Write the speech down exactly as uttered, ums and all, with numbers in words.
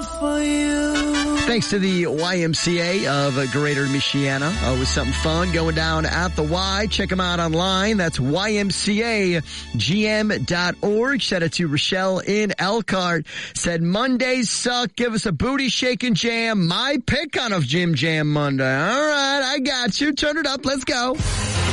for you. Thanks to the Y M C A of Greater Michiana. Always something fun going down at the Y. Check them out online. That's Y M C A G M dot org. Shout out to Rochelle in Elkhart. Said, Mondays suck. Give us a booty shaking jam. My pick on a Jim Jam Monday. All right, I got you. Turn it up. Let's go.